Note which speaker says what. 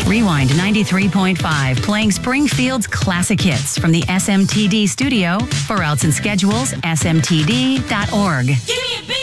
Speaker 1: Rewind 93.5, playing Springfield's classic hits from the SMTD studio. For routes and schedules, smtd.org.
Speaker 2: Give me a